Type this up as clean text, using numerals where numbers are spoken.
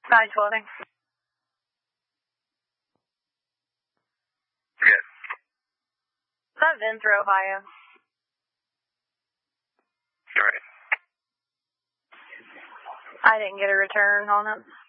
920. Yes. Is that Ventnor, Ohio? All right. I didn't get a return on it.